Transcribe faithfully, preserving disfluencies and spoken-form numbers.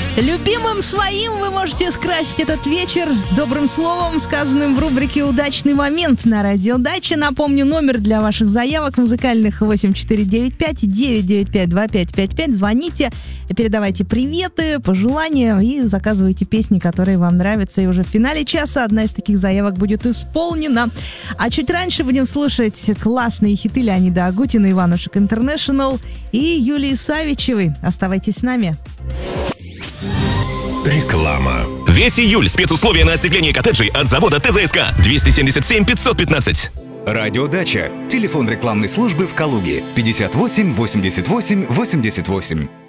Любимым своим вы можете скрасить этот вечер добрым словом, сказанным в рубрике «Удачный момент» на Радио Дача. Напомню, номер для ваших заявок музыкальных восемь четыре девять пять девять девять пять два пять пять пять. Звоните, передавайте приветы, пожелания и заказывайте песни, которые вам нравятся. И уже в финале часа одна из таких заявок будет исполнена. А чуть раньше будем слушать классные хиты Леонида Агутина, Иванушек Интернешнл и Юлии Савичевой. Оставайтесь с нами. Реклама. Весь июль спецусловия на остекление коттеджей от завода ТЗСК. двести семьдесят семь пятьсот пятнадцать. Радио Дача. Телефон рекламной службы в Калуге. пятьдесят восемь восемьдесят восемь восемьдесят восемь.